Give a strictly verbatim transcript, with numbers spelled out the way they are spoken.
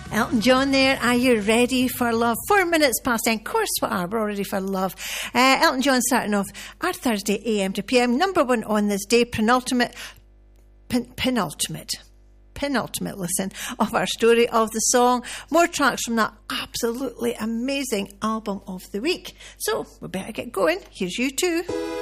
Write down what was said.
Elton John there, Are You Ready for Love? Four minutes past ten. Of course we are, we're all ready for love. Uh, Elton John starting off our Thursday A M to P M, number one on this day, penultimate, pen, penultimate, penultimate listen of our story of the song. More tracks from that absolutely amazing album of the week. So we better get going. Here's you two.